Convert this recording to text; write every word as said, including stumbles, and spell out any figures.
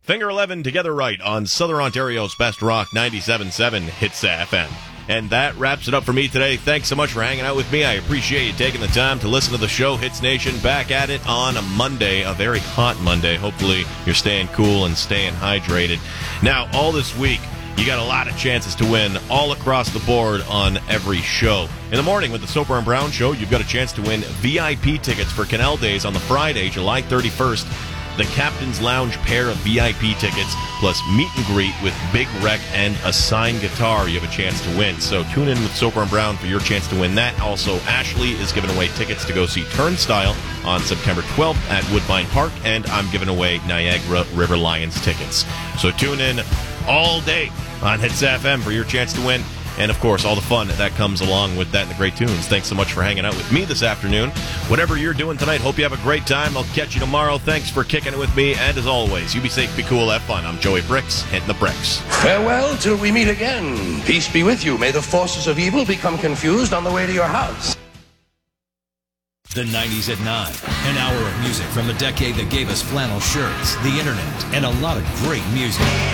Finger eleven together right on Southern Ontario's Best Rock ninety-seven point seven Hits F M. And that wraps it up for me today. Thanks so much for hanging out with me. I appreciate you taking the time to listen to the show. Hits Nation back at it on a Monday, a very hot Monday. Hopefully you're staying cool and staying hydrated. Now, all this week, you got a lot of chances to win all across the board on every show. In the morning with the Soper and Brown Show, you've got a chance to win V I P tickets for Canal Days on the Friday, July thirty-first. The Captain's Lounge pair of V I P tickets, plus meet and greet with Big Rec and a signed guitar you have a chance to win. So tune in with Soper and Brown for your chance to win that. Also, Ashley is giving away tickets to go see Turnstile on September twelfth at Woodbine Park, and I'm giving away Niagara River Lions tickets. So tune in all day on Hits F M for your chance to win. And, of course, all the fun that comes along with that and the great tunes. Thanks so much for hanging out with me this afternoon. Whatever you're doing tonight, hope you have a great time. I'll catch you tomorrow. Thanks for kicking it with me. And, as always, you be safe, be cool, have fun. I'm Joey Bricks, hitting the bricks. Farewell till we meet again. Peace be with you. May the forces of evil become confused on the way to your house. The nineties at nine. An hour of music from the decade that gave us flannel shirts, the internet, and a lot of great music.